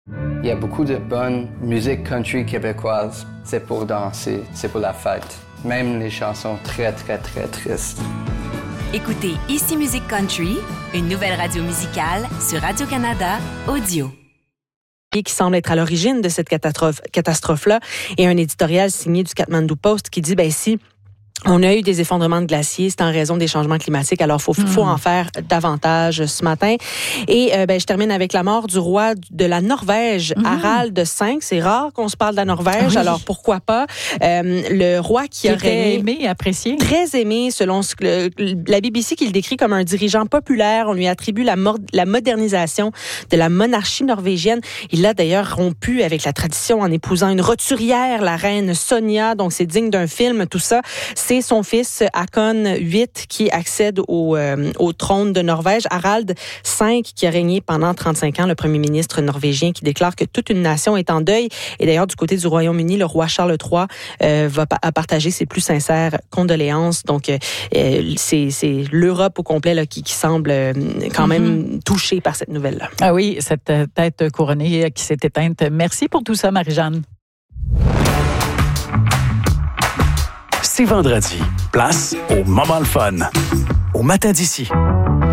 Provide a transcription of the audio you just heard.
Il y a beaucoup de bonne musique country québécoise. C'est pour danser, c'est pour la fête. Même les chansons très, très, très tristes. Écoutez Ici Musique Country, une nouvelle radio musicale sur Radio-Canada Audio. Qui semble être à l'origine de cette catastrophe-là, et un éditorial signé du Kathmandu Post qui dit, si on a eu des effondrements de glaciers, c'est en raison des changements climatiques, alors faut en faire davantage ce matin. Et je termine avec la mort du roi de la Norvège, Harald V. C'est rare qu'on se parle de la Norvège, alors pourquoi pas. Le roi qui aurait aimé, apprécié. Très aimé, selon la BBC qui le décrit comme un dirigeant populaire. On lui attribue la modernisation de la monarchie norvégienne. Il a d'ailleurs rompu avec la tradition en épousant une roturière, la reine Sonja, donc c'est digne d'un film, tout ça. C'est son fils Håkon VIII qui accède au trône de Norvège. Harald V qui a régné pendant 35 ans, le premier ministre norvégien qui déclare que toute une nation est en deuil. Et d'ailleurs, du côté du Royaume-Uni, le roi Charles III a partagé ses plus sincères condoléances. Donc, c'est l'Europe au complet là, qui semble quand même touchée par cette nouvelle-là. Ah oui, cette tête couronnée qui s'est éteinte. Merci pour tout ça, Marie-Jeanne. C'est vendredi. Place au moment le fun. Au matin d'ici.